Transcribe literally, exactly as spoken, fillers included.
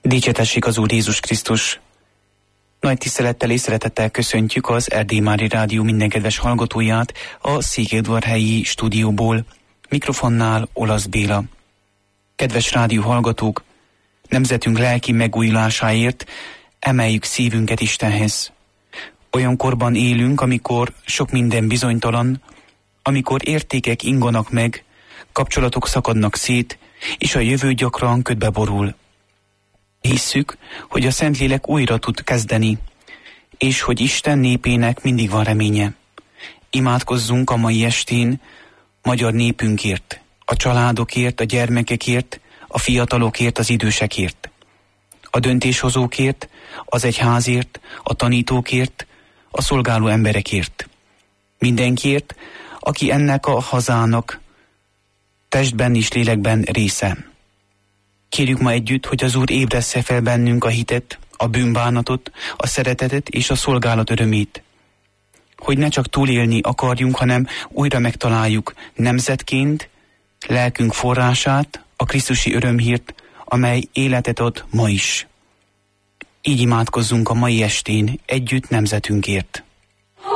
Dicsértessék az Úr Jézus Krisztus! Nagy tisztelettel és szeretettel köszöntjük az Erdély Mária Rádió minden kedves hallgatóját a Székelyudvarhelyi stúdióból, mikrofonnál Olasz Béla. Kedves rádió hallgatók, nemzetünk lelki megújulásáért emeljük szívünket Istenhez. Olyan korban élünk, amikor sok minden bizonytalan, amikor értékek inganak meg, kapcsolatok szakadnak szét, és a jövő gyakran ködbe borul. Hisszük, hogy a Szentlélek újra tud kezdeni, és hogy Isten népének mindig van reménye. Imádkozzunk a mai estén magyar népünkért, a családokért, a gyermekekért, a fiatalokért, az idősekért, a döntéshozókért, az egyházért, a tanítókért, a szolgáló emberekért. Mindenkiért, aki ennek a hazának testben és lélekben része. Kérjük ma együtt, hogy az Úr ébressze fel bennünk a hitet, a bűnbánatot, a szeretetet és a szolgálat örömét. Hogy ne csak túlélni akarjunk, hanem újra megtaláljuk nemzetként lelkünk forrását, a krisztusi örömhírt, amely életet ad ma is. Így imádkozzunk a mai estén együtt nemzetünkért.